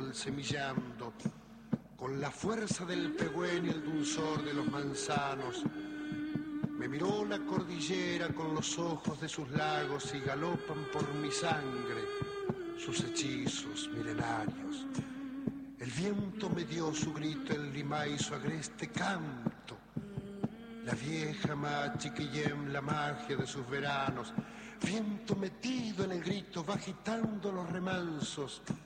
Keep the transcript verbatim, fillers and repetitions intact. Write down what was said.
árbol semillando, con la fuerza del pehuen y el dulzor de los manzanos. Me miró la cordillera con los ojos de sus lagos y galopan por mi sangre sus hechizos milenarios. El viento me dio su grito, el limay su agreste canto. La vieja Machiquillem, la magia de sus veranos. Viento metido en el grito, va agitando los remansos